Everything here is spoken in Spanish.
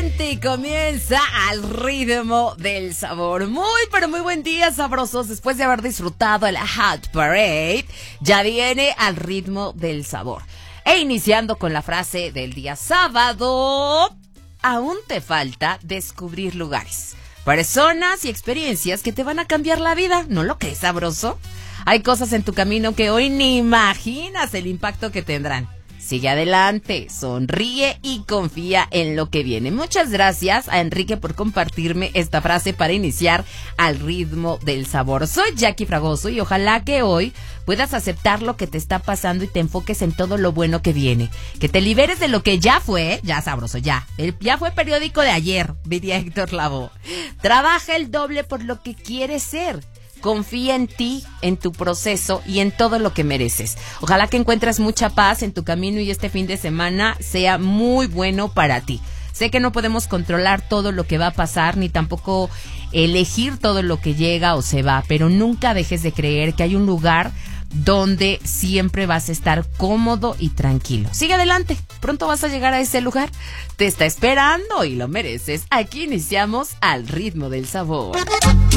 adelante y comienza Al Ritmo del Sabor. Pero muy buen día, sabrosos. Después de haber disfrutado el Hot Parade, ya viene Al Ritmo del Sabor. E iniciando con la frase del día sábado, aún te falta descubrir lugares, personas y experiencias que te van a cambiar la vida. ¿No lo crees, sabroso? Hay cosas en tu camino que hoy ni imaginas el impacto que tendrán. Sigue adelante, sonríe y confía en lo que viene. Muchas gracias a Enrique por compartirme esta frase para iniciar Al Ritmo del Sabor. Soy Jackie Fragoso y ojalá que hoy puedas aceptar lo que te está pasando y te enfoques en todo lo bueno que viene. Que te liberes de lo que ya fue, ya sabroso, ya. Ya fue periódico de ayer, diría Héctor Lavoe. Trabaja el doble por lo que quieres ser. Confía en ti, en tu proceso y en todo lo que mereces. Ojalá que encuentres mucha paz en tu camino y este fin de semana sea muy bueno para ti. Sé que no podemos controlar todo lo que va a pasar, ni tampoco elegir todo lo que llega o se va, pero nunca dejes de creer que hay un lugar donde siempre vas a estar cómodo y tranquilo. Sigue adelante, pronto vas a llegar a ese lugar. Te está esperando y lo mereces. Aquí iniciamos Al Ritmo del Sabor.